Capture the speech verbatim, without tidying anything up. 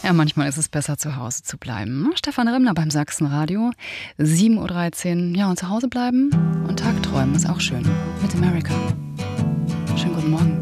Ja, manchmal ist es besser, zu Hause zu bleiben. Stefan Remmler beim Sachsenradio, sieben Uhr dreizehn. Ja, und zu Hause bleiben und Tagträumen ist auch schön. Mit America. Schönen guten Morgen.